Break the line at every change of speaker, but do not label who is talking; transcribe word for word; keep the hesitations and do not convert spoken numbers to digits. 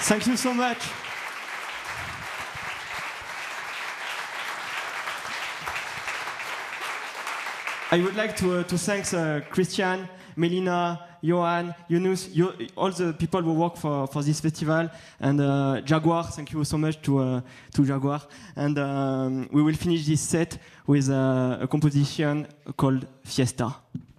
Thank you so much. I would like to, uh, to thank uh, Christian, Melina, Johan, Yunus, you, all the people who work for, for this festival, and uh, Jaguar. Thank you so much to, uh, to Jaguar. And um, we will finish this set with uh, a composition called Fiesta.